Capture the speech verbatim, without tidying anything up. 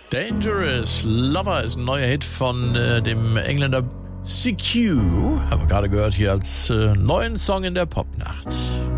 Dangerous Lover ist ein neuer Hit von äh, dem Engländer C Q. Haben wir gerade gehört hier als äh, neuen Song in der Popnacht.